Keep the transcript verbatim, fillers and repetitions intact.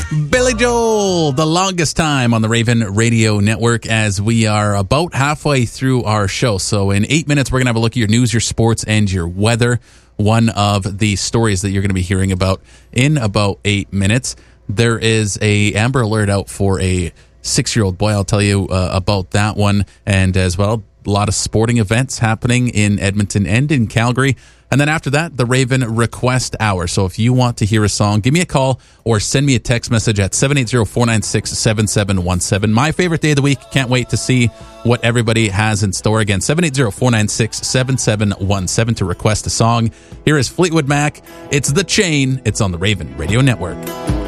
Billy Joel, the longest time on the Raven Radio Network, as we are about halfway through our show. So in eight minutes, we're going to have a look at your news, your sports, and your weather. One of the stories that you're going to be hearing about in about eight minutes. There is a Amber Alert out for a six-year-old boy. I'll tell you uh, about that one. And as well, a lot of sporting events happening in Edmonton and in Calgary. And then after that, the Raven Request Hour. So if you want to hear a song, give me a call or send me a text message at seven eight zero, four nine six, seven seven one seven. My favorite day of the week. Can't wait to see what everybody has in store. Again, seven eight zero, four nine six, seven seven one seven to request a song. Here is Fleetwood Mac. It's The Chain. It's on the Raven Radio Network.